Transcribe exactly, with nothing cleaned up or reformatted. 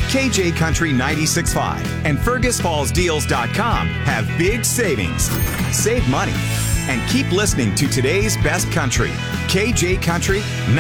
K J Country ninety-six point five and Fergus Falls Deals dot com have big savings. Save money and keep listening to today's best country. K J Country